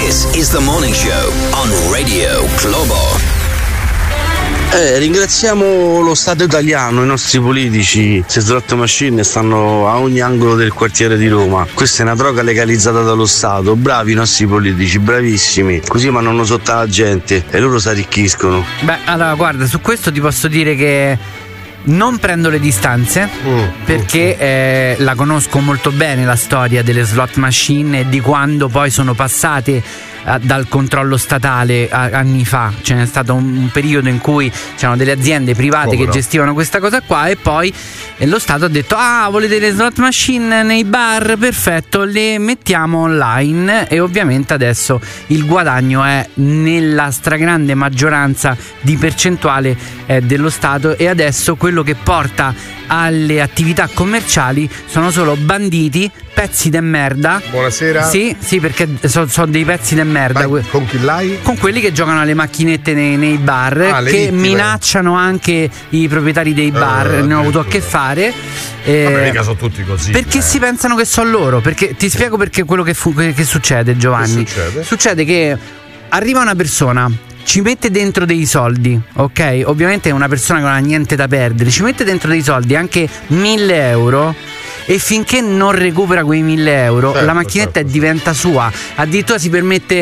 This is the morning show on Radio Globo. Ringraziamo lo Stato italiano, i nostri politici. Se slot machine stanno a ogni angolo del quartiere di Roma. Questa è una droga legalizzata dallo Stato. Bravi i nostri politici, bravissimi. Così mandano sotto la gente e loro si arricchiscono. Beh, allora guarda, su questo ti posso dire che non prendo le distanze perché la conosco molto bene la storia delle slot machine e di quando poi sono passate dal controllo statale anni fa. Ce n'è stato un periodo in cui c'erano delle aziende private che gestivano questa cosa qua e poi lo Stato ha detto: ah, volete le slot machine nei bar? Perfetto, le mettiamo online. E ovviamente adesso il guadagno è nella stragrande maggioranza di percentuale dello Stato, e adesso quello che porta alle attività commerciali sono solo banditi, pezzi de merda. Buonasera. Sì, perché sono dei pezzi de merda. Con chi l'hai? Con quelli che giocano alle macchinette nei bar, che minacciano anche i proprietari dei bar. Ne ho avuto a che fare. Vabbè, mica sono tutti così. Perché si pensano che sono loro. Perché ti spiego perché quello che succede, Giovanni. Che succede che arriva una persona, ci mette dentro dei soldi, ok? Ovviamente è una persona che non ha niente da perdere, ci mette dentro dei soldi, anche 1.000 euro, e finché non recupera quei 1.000 euro la macchinetta diventa sua. Addirittura si permette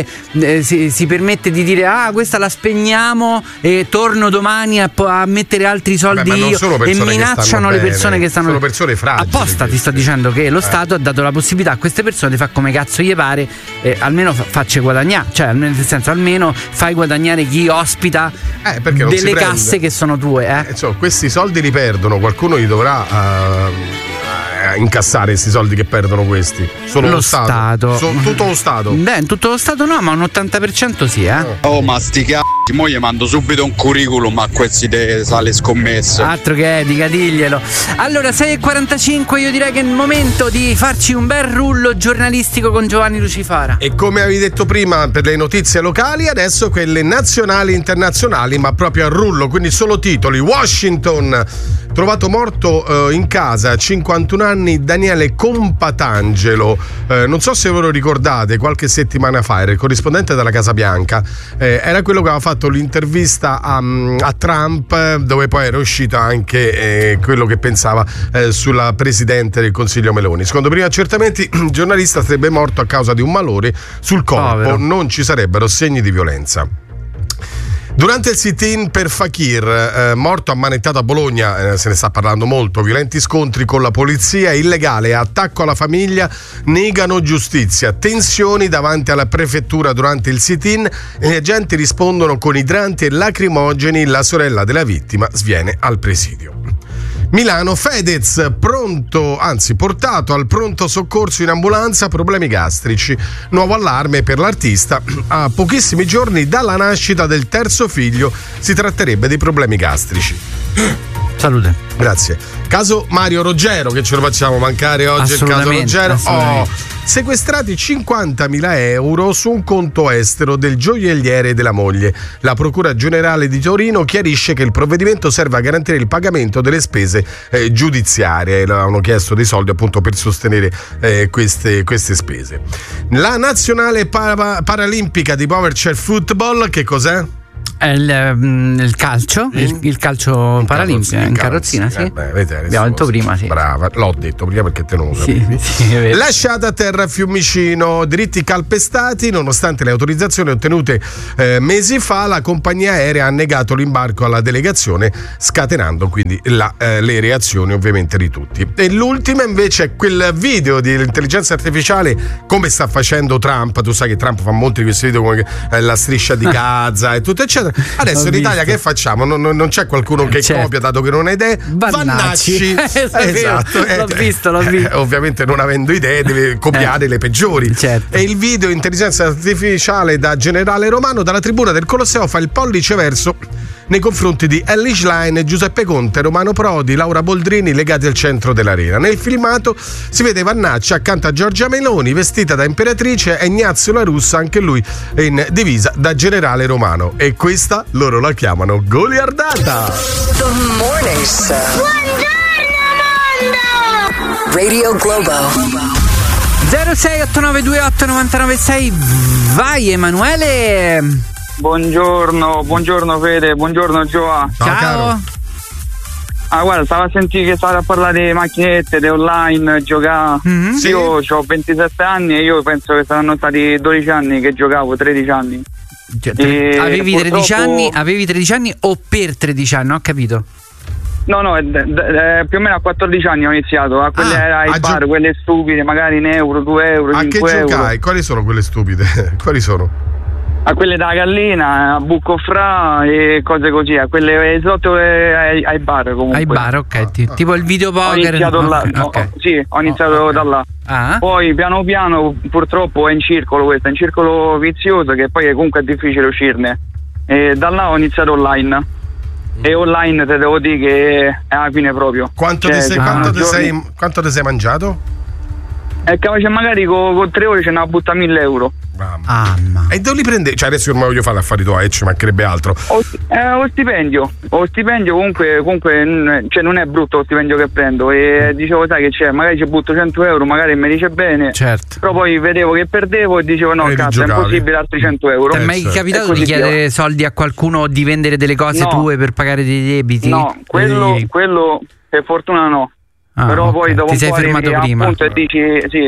di dire: ah, questa la spegniamo e torno domani a mettere altri soldi io. E minacciano le persone che stanno. Sono persone fragili. Apposta ti sto dicendo che lo Stato ha dato la possibilità a queste persone di fare come cazzo gli pare, almeno facci guadagnare, cioè nel senso almeno fai guadagnare chi ospita delle casse che sono tue. Questi soldi li perdono, qualcuno gli dovrà incassare questi soldi che perdono questi. Solo lo Stato. Tutto lo Stato. Beh, tutto lo Stato no, ma un 80% sì, Oh, ma sti c***i, mo gli mando subito un curriculum a questi sale scommesse. Altro che diglielo. Allora, 6:45, io direi che è il momento di farci un bel rullo giornalistico con Giovanni Lucifara. E come avevi detto prima per le notizie locali, adesso quelle nazionali e internazionali, ma proprio a rullo, quindi solo titoli. Washington, trovato morto in casa, 51 anni, Daniele Compatangelo. Non so se ve lo ricordate, qualche settimana fa era il corrispondente della Casa Bianca, era quello che aveva fatto l'intervista a Trump, dove poi era uscito anche quello che pensava sulla presidente del Consiglio Meloni. Secondo primi accertamenti il giornalista sarebbe morto a causa di un malore sul corpo, non ci sarebbero segni di violenza. Durante il sit-in per Fakir, morto ammanettato a Bologna, se ne sta parlando molto, violenti scontri con la polizia, illegale, attacco alla famiglia, negano giustizia, tensioni davanti alla prefettura durante il sit-in, e gli agenti rispondono con idranti e lacrimogeni, la sorella della vittima sviene al presidio. Milano, Fedez portato al pronto soccorso in ambulanza, problemi gastrici. Nuovo allarme per l'artista. A pochissimi giorni dalla nascita del terzo figlio si tratterebbe di problemi gastrici. Salute. Grazie. Caso Mario Roggero, che ce lo facciamo mancare oggi, il caso Roggero. Sequestrati 50.000 euro su un conto estero del gioielliere della moglie. La Procura Generale di Torino chiarisce che il provvedimento serve a garantire il pagamento delle spese giudiziarie. Hanno chiesto dei soldi appunto per sostenere queste spese. La nazionale paralimpica di Powerchair Football, che cos'è? È il calcio, il calcio paralimpico in carrozzina, sì. Abbiamo detto prima, sì. Brava, l'ho detto prima perché te non lo sapevi. Sì, lasciata a terra a Fiumicino, diritti calpestati, nonostante le autorizzazioni ottenute mesi fa, la compagnia aerea ha negato l'imbarco alla delegazione, scatenando quindi le reazioni ovviamente di tutti. E l'ultima invece è quel video di intelligenza artificiale, come sta facendo Trump. Tu sai che Trump fa molti di questi video come la striscia di Gaza e tutto eccetera. Adesso in Italia che facciamo? Non c'è qualcuno che copia, dato che non ha idee? Vannacci. Esatto. L'ho visto. Ovviamente non avendo idee deve copiare le peggiori. Certo. E il video intelligenza artificiale da Generale Romano dalla tribuna del Colosseo fa il pollice verso nei confronti di Ellie Schlein, Giuseppe Conte, Romano Prodi, Laura Boldrini, legati al centro dell'arena. Nel filmato si vede Vannacci accanto a Giorgia Meloni vestita da imperatrice e Ignazio La Russa, anche lui in divisa da Generale Romano, e questa loro la chiamano goliardata. The Morning Show. Buongiorno mondo. Radio Globo. 0689289996. Vai Emanuele. Buongiorno Fede, buongiorno Gioa. Ciao. Guarda, stavo a sentire che stava a parlare di macchinette, di online, giocare. Sì. Io ho 27 anni e io penso che saranno stati 12 anni che giocavo, 13 anni. Avevi 13 anni? Avevi 13 anni o per 13 anni? Ho capito. No, più o meno a 14 anni ho iniziato. A quelle ai bar, quelle stupide, magari in euro, 2 euro, 5 A che euro. giocai? Quali sono quelle stupide? Quali sono? A quelle da gallina, a buco fra e cose così, a quelle sotto ai bar comunque. Ai bar, ok. Tipo il videopoker. Ho iniziato là. Okay. Sì, ho iniziato da là. Poi piano piano purtroppo è in circolo questo, è in circolo vizioso che poi comunque è difficile uscirne. E da là ho iniziato online. E online te devo dire che è alla fine proprio. Quanto ti sei mangiato? E che magari con 3 ore ce ne ha buttato 1.000 euro. E dove li prende? Cioè adesso ormai voglio fare affari tuoi, ci mancherebbe altro. Ho stipendio comunque cioè non è brutto lo stipendio che prendo. E dicevo, sai che c'è, magari ci butto 100 euro, magari mi dice bene. Certo. Però poi vedevo che perdevo e dicevo no, cazzo, è impossibile altri 100 euro. Ti è mai capitato di chiedere soldi a qualcuno o di vendere delle cose tue per pagare dei debiti? No, quello per fortuna no. Però poi dopo un po' arrivi a un punto e dici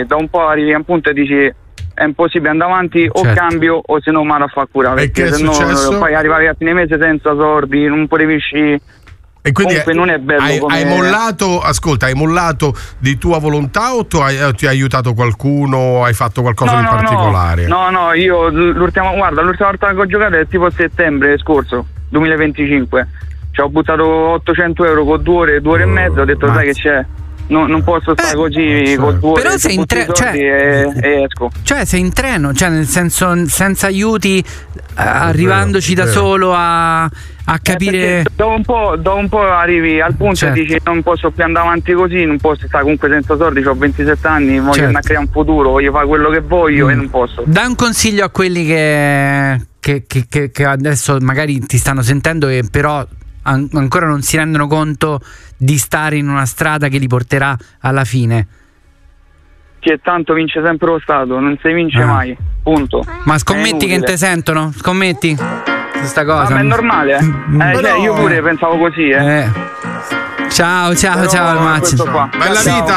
è impossibile andare avanti, o cambio o se no mano a fa cura, perché se no poi arrivavi a fine mese senza soldi, non potevi uscire. E quindi comunque non è bello. Hai mollato di tua volontà o ti ha aiutato qualcuno? Hai fatto qualcosa di particolare? No, io l'ultima volta che ho giocato è tipo settembre scorso 2025. Ci ho buttato 800 euro con 2 ore e mezza. Ho detto sai che c'è, non posso stare così con 2 ore. Però sei in treno, e esco. Cioè sei in treno, cioè nel senso senza aiuti, arrivandoci da solo a capire. Dopo un po' arrivi al punto e dici non posso più andare avanti così, non posso stare comunque senza soldi, ho 27 anni, voglio andare a creare un futuro, voglio fare quello che voglio e non posso. Dai un consiglio a quelli che adesso magari ti stanno sentendo e però ancora non si rendono conto di stare in una strada che li porterà alla fine. Che tanto vince sempre lo Stato, non si vince mai, punto. Ma scommetti che non te sentono? Scommetti? Questa cosa. Ma è normale, io pure pensavo così, Ciao Massimo. Bella vita.